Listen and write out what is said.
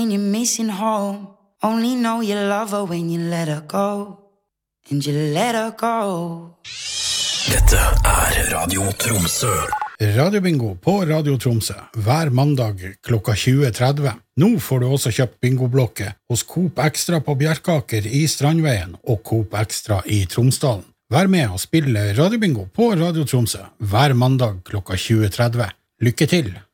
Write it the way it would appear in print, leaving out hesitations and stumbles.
And you're missing home. Only know you love her when you let her go. And you let her go. Dette Radio Tromsø. Radiobingo på Radio Tromsø hver mandag klokka 20.30. Nå får du også kjøpt bingoblokke hos Coop Extra på Bjerkaker i Strandveien og Coop Extra i Tromsdalen. Vær med og spille radiobingo på Radio Tromsø hver mandag klokka 20.30. Lykke til!